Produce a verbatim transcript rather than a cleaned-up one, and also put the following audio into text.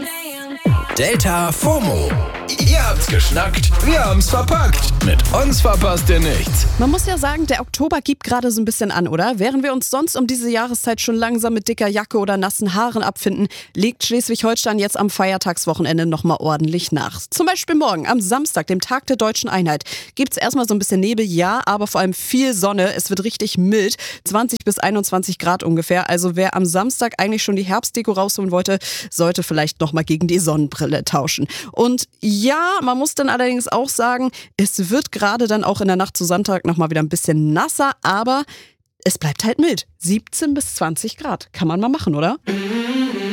Delta FOMO. Ihr habt's geschnackt, wir haben's verpackt. Mit uns verpasst ihr nichts. Man muss ja sagen, der Oktober gibt gerade so ein bisschen an, oder? Während wir uns sonst um diese Jahreszeit schon langsam mit dicker Jacke oder nassen Haaren abfinden, legt Schleswig-Holstein jetzt am Feiertagswochenende nochmal ordentlich nach. Zum Beispiel morgen, am Samstag, dem Tag der Deutschen Einheit, gibt's erstmal so ein bisschen Nebel, ja, aber vor allem viel Sonne. Es wird richtig mild, zwanzig bis einundzwanzig Grad ungefähr. Also wer am Samstag eigentlich schon die Herbstdeko rausholen wollte, sollte vielleicht nochmal gegen die Sonnenbrille tauschen. Und ja, man muss dann allerdings auch sagen, es wird gerade dann auch in der Nacht zu Sonntag nochmal wieder ein bisschen nasser, aber es bleibt halt mild. siebzehn bis zwanzig Grad. Kann man mal machen, oder?